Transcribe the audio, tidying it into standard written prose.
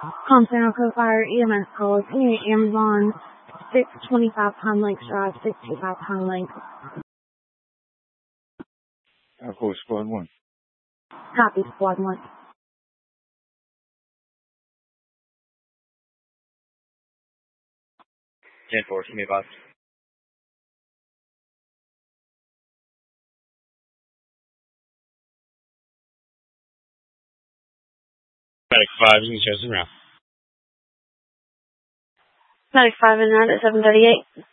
San Jose Fire EMS calls, Unit Amazon, 625 Pine Lake Drive, 625 Pine Lake. Call Squad 1. Copy, Squad 1. 10-4, give me a box. Medic 5, you can show us around. Medic 5 in round at 738.